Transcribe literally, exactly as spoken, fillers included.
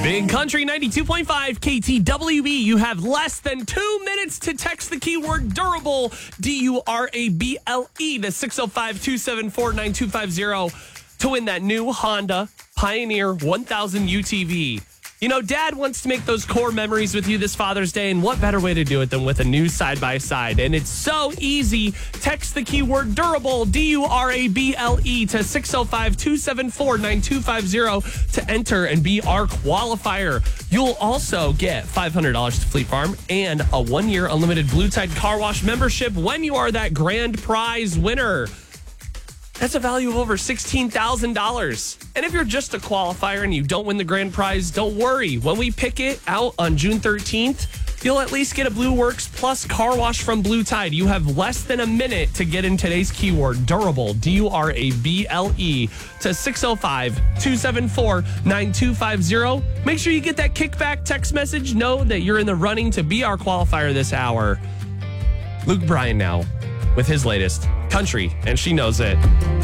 Big Country ninety-two point five K T W B. You have less than two minutes to text the keyword durable, D U R A B L E, to six oh five, two seven four, nine two five zero to win that new Honda Pioneer one thousand U T V. You know, Dad wants to make those core memories with you this Father's Day, and what better way to do it than with a new side-by-side? And it's so easy. Text the keyword durable, D U R A B L E, to six oh five, two seven four, nine two five zero to enter and be our qualifier. You'll also get five hundred dollars to Fleet Farm and a one-year unlimited Blue Tide car wash membership when you are that grand prize winner. That's a value of over sixteen thousand dollars. And if you're just a qualifier and you don't win the grand prize, don't worry. When we pick it out on June thirteenth, you'll at least get a Blue Works Plus car wash from Blue Tide. You have less than a minute to get in today's keyword, durable, D U R A B L E, to six oh five, two seven four, nine two five zero. Make sure you get that kickback text message. Know that you're in the running to be our qualifier this hour. Luke Bryan now with his latest Country, and she knows it.